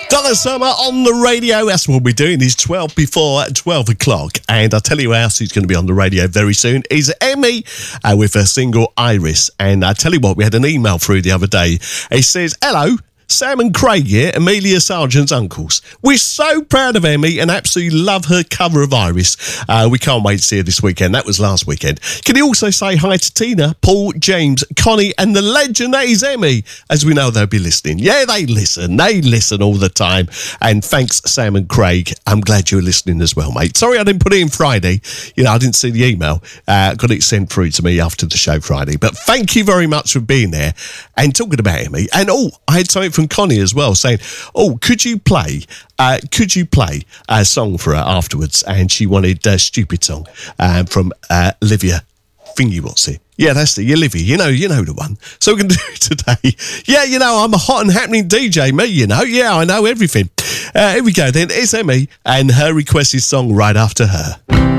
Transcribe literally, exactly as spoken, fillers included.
Donna Summer on the radio. That's what we're doing. It's twelve before twelve o'clock. And I'll tell you who else who's going to be on the radio very soon is Emmy uh, with her single Iris. And I tell you what, we had an email through the other day. It says, hello, Sam and Craig here, Amelia Sargent's uncles. We're so proud of Emmy and absolutely love her cover of Iris. Uh, we can't wait to see her this weekend. That was last weekend. Can you also say hi to Tina, Paul, James, Connie and the legend that is Emmy? As we know, they'll be listening. Yeah, they listen. They listen all the time. And thanks, Sam and Craig. I'm glad you were listening as well, mate. Sorry I didn't put it in Friday. You know, I didn't see the email. Uh, got it sent through to me after the show Friday. But thank you very much for being there and talking about Emmy. And, oh, I had something from Connie as well, saying, oh, could you play uh, could you play a song for her afterwards? And she wanted a Stupid Song um, from uh, Olivia Thingy, what's it? Yeah, that's the Olivia, you know, you know the one. So we're going to do it today. Yeah, you know, I'm a hot and happening D J, me, you know. Yeah, I know everything. Uh, here we go then. It's Emmy and her requested song right after her.